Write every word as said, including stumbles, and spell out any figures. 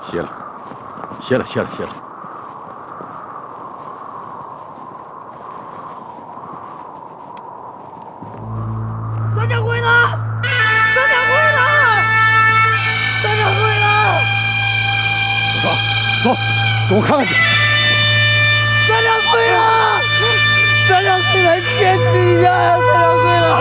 歇了，歇了，歇了，歇了。 张掌柜呢？张掌柜呢？张掌柜呢？ 走，走，跟我看看去。 张掌柜啊！张掌柜来坚持一下呀！张掌柜。